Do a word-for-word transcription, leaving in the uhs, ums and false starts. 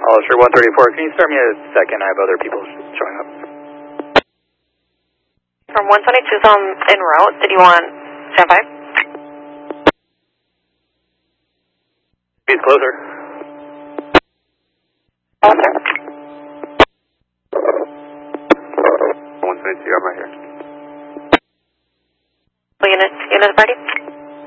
Hollister one thirty-four, can you start me a second? I have other people showing up. From one twenty-two is on en route. Did you want standby? He's closer. Closer. one twenty-two, I'm right here. Unit, unit party?